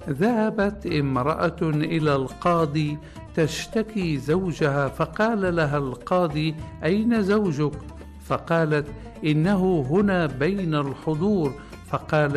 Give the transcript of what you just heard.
ذهبت امرأة إلى القاضي تشتكي زوجها، فقال لها القاضي: أين زوجك؟ فقالت: إنه هنا بين الحضور. فقال: